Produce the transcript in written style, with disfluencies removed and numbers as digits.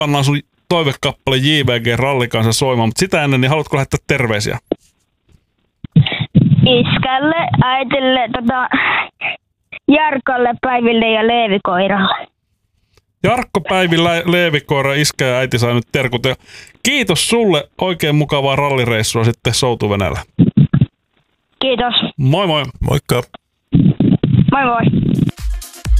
pannaan sun toivekappale JVG Ralli kanssa soimaan, mutta sitä ennen, niin haluatko lähettää terveisiä? Iskälle, äitille, Jarkolle, Päiville ja Leevikoiralle. Jarkko, Päivi, Leevikoira, iskä ja äiti sai nyt terkut. Ja kiitos sulle, oikein mukavaa rallireissua sitten Soutuvenällä. Kiitos. Moi moi. Moikka. Moi moi.